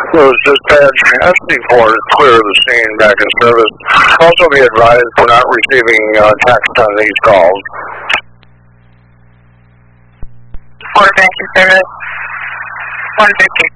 was dispatched SD4 to clear the scene back in service. Also be advised we're not receiving text on these calls. Fort back in service. 150.